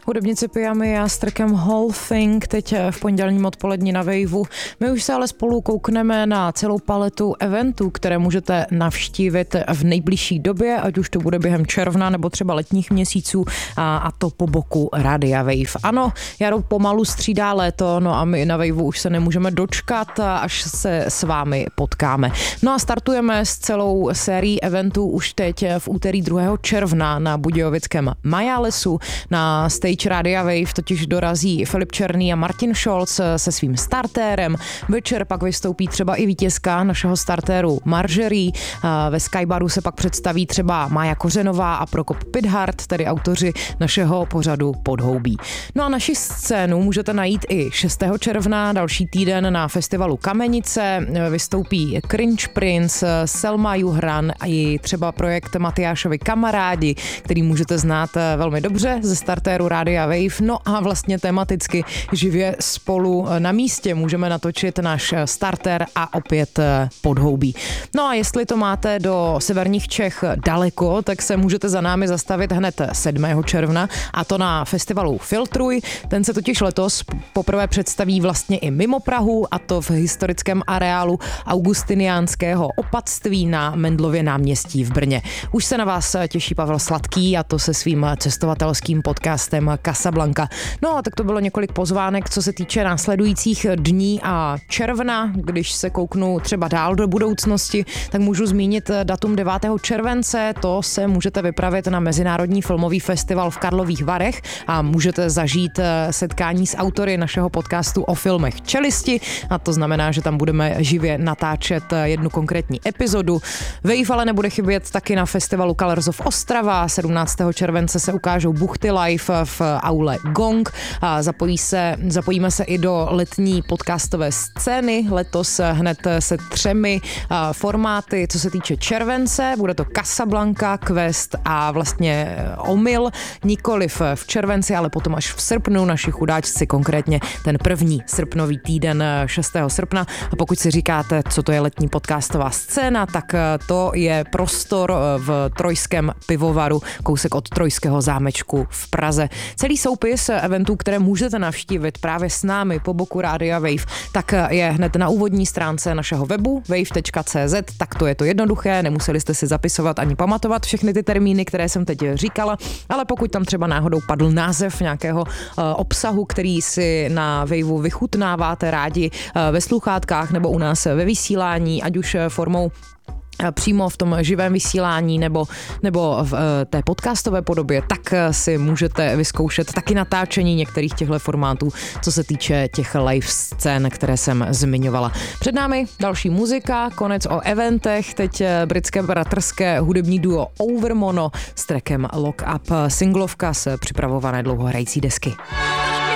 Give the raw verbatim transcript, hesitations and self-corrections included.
Hudebnici Pyjamy a s trackem Whole Thing teď v pondělním odpolední na Waveu. My už se ale spolu koukneme na celou paletu eventů, které můžete navštívit v nejbližší době, ať už to bude během června nebo třeba letních měsíců, a, a to po boku Rádia Wave. Ano, jaro pomalu střídá léto, no a my na Waveu už se nemůžeme dočkat, až se s vámi potkáme. No a startujeme s celou sérií eventů už teď v úterý druhého června na budějovickém Majálesu. Na stage Rádia Wave totiž dorazí Filip Černý a Martin Scholz se svým startérem. Večer pak vystoupí třeba i vítězka našeho startéru Marjorie. Ve Skybaru se pak představí třeba Mája Kořenová a Prokop Pithart, tedy autoři našeho pořadu Podhoubí. No a naši scénu můžete najít i šestého června, další týden na festivalu Kamenice. Vystoupí Cringe Prince, Selma Juhran a i třeba projekt Matyášovi kamarádi, který můžete znát velmi dobře ze startéru Rádia Wave. No a vlastně tematicky živě spolu na místě můžeme natočit náš startér a opět Podhoubí. No a jestli to máte do severních Čech daleko, tak se můžete za námi zastavit hned sedmého června, a to na festivalu Filtruj. Ten se totiž letos poprvé představí vlastně i mimo Prahu, a to v historickém areálu augustiniánského opatství na Mendlově náměstí v Brně. Už se na vás těší Pavel Sladký, a to se svým cestovatelským podcastem Casablanca. No a tak to bylo několik pozvánek, co se týče následujících dní a června. Když se kouknu třeba dál do budoucnosti, tak můžu zmínit datum devátého července. To se můžete vypravit na Mezinárodní filmový festival v Karlových Varech a můžete zažít setkání s autory našeho podcastu o filmech Čelisti, a to znamená, že tam budeme živě natáčet jednu konkrétní epizodu. Wave ale nebude chybět taky na festivalu Colors of Ostrava. sedmnáctého července se ukážou buchty live v aule Gong a zapojí se, zapojíme se i do letní podcastové scény, letos hned se třemi formáty, co se týče července. Bude to Casablanca, Quest a vlastně Omyl, nikoliv v červenci, ale potom až v srpnu, naši chudáčci, konkrétně ten první srpnový týden šestého srpna. A pokud si říkáte, co to je letní podcastová scéna, tak to je prostor v Trojském pivovaru, kousek od Trojského zámečku v Praze. Celý soupis eventů, které můžete navštívit právě s námi po boku Rádia Wave, tak je hned na úvodní stránce našeho webu wave tečka cé zet. Tak to je to jednoduché, nemuseli jste si zapisovat ani pamatovat všechny ty termíny, které jsem teď říkala, ale pokud tam třeba náhodou padl název nějakého uh, obsahu, který si na Waveu vychutnáváte rádi uh, ve sluchátkách nebo u nás ve vysílání, ať už formou přímo v tom živém vysílání nebo, nebo v té podcastové podobě, tak si můžete vyzkoušet taky natáčení některých těchto formátů, co se týče těch live scén, které jsem zmiňovala. Před námi další muzika, konec o eventech, teď britské bratrské hudební duo Overmono s trackem Lock Up, singlovka z připravované dlouhohrající desky.